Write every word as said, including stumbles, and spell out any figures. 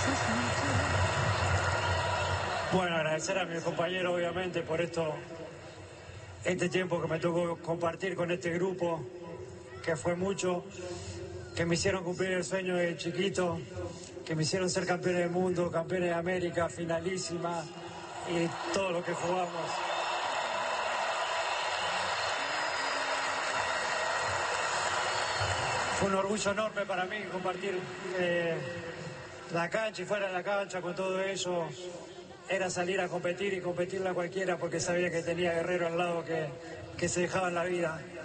Bueno, agradecer a mis compañeros, obviamente, por esto, este tiempo que me tocó compartir con este grupo, que fue mucho, que me hicieron cumplir el sueño de chiquito, que me hicieron ser campeones del mundo, campeones de América, finalísima, y todo lo que jugamos. Fue un orgullo enorme para mí compartir eh, la cancha y fuera de la cancha con todo eso. Era salir a competir y competirla a cualquiera porque sabía que tenía guerreros al lado que, que se dejaban la vida.